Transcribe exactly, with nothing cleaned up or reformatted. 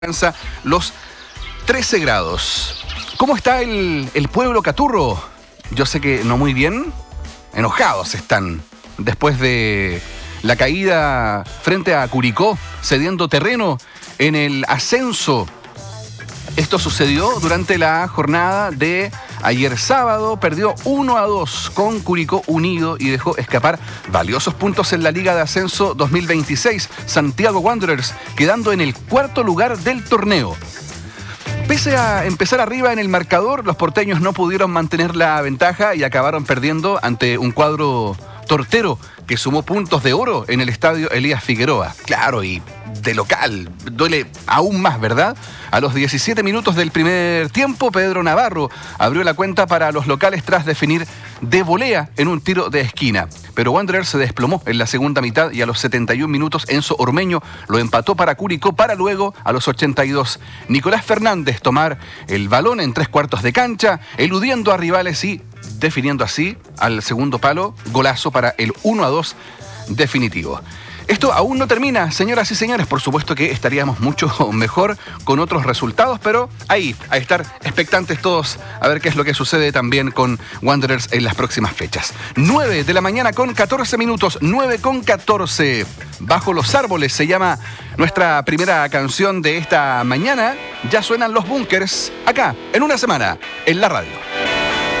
alcanza los trece grados. ¿Cómo está el, el pueblo caturro? Yo sé que no muy bien. Enojados están después de la caída frente a Curicó, cediendo terreno en el ascenso. Esto sucedió durante la jornada de ayer sábado. Perdió uno a dos con Curicó Unido y dejó escapar valiosos puntos en la Liga de Ascenso dos mil veintiséis. Santiago Wanderers quedando en el cuarto lugar del torneo. Pese a empezar arriba en el marcador, los porteños no pudieron mantener la ventaja y acabaron perdiendo ante un cuadro tortero que sumó puntos de oro en el estadio Elías Figueroa. Claro, y de local, duele aún más, ¿verdad? A los diecisiete minutos del primer tiempo, Pedro Navarro abrió la cuenta para los locales tras definir de volea en un tiro de esquina. Pero Wanderers se desplomó en la segunda mitad y a los setenta y un minutos Enzo Ormeño lo empató para Curicó para luego, a los ochenta y dos, Nicolás Fernández tomar el balón en tres cuartos de cancha, eludiendo a rivales y definiendo así al segundo palo, golazo para el uno a dos definitivo. Esto aún no termina, señoras y señores. Por supuesto que estaríamos mucho mejor con otros resultados, pero ahí, a estar expectantes todos a ver qué es lo que sucede también con Wanderers en las próximas fechas. nueve de la mañana con catorce minutos, nueve con catorce. Bajo los árboles se llama nuestra primera canción de esta mañana. Ya suenan los Bunkers acá, en una semana, en la radio.